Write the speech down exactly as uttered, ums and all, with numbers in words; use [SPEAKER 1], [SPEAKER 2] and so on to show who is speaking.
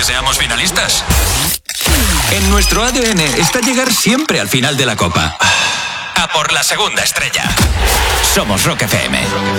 [SPEAKER 1] que seamos finalistas. En nuestro A D N está llegar siempre al final de la copa. A por la segunda estrella. Somos Rock F M.